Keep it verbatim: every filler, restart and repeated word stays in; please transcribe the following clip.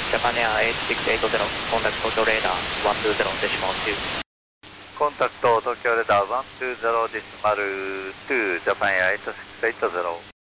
Japan Air エイトシックスエイトゼロ、コンタクト東京レーダーワンツーゼロデシマルツー。 コンタクト東京レーダーワンツーゼロデシマルツー、ジャパンエアエイトシックスエイトゼロ。